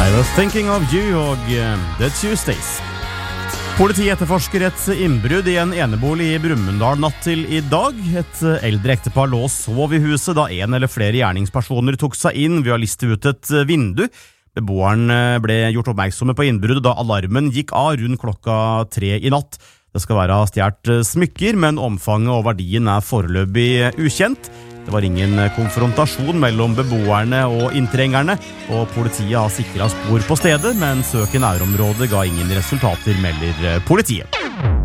I was thinking of you og The Tuesdays. Politiet etterforsker et innbrudd i en enebolig i Brumunddal natt til i dag. Et eldre ektepar lå og sov i huset da en eller flere gjerningspersoner tok seg inn ved å liste ut et vindu. Beboeren ble gjort oppmerksomme på innbruddet da alarmen gikk av rundt klokka 3 i natt. Det skal være stjålet smykker, men omfanget og verdien foreløpig ukjent. Det var ingen konfrontasjon mellom beboerne og inntrengerne, og politiet har sikret spor på stedet, men søk i nærområdet ga ingen resultater, melder politiet.